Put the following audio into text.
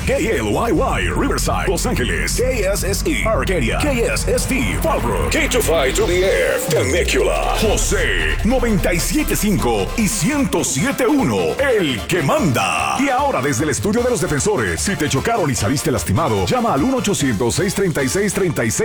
KLYY, Riverside, Los Ángeles. KSSE, Arcadia. KSST, Fallbrook. K25 to the Air, Temecula. José, 97.5 y 107.1, el que manda. Y ahora desde el estudio de los defensores, si te chocaron y saliste lastimado, llama al 1-800-636-36